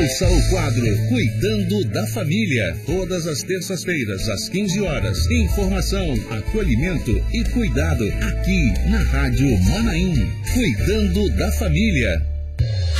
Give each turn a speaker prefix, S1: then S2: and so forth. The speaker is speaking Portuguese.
S1: Ouça o quadro Cuidando da Família, todas as terças-feiras, às 15 horas. Informação, acolhimento e cuidado, aqui na Rádio Manaim. Cuidando da Família.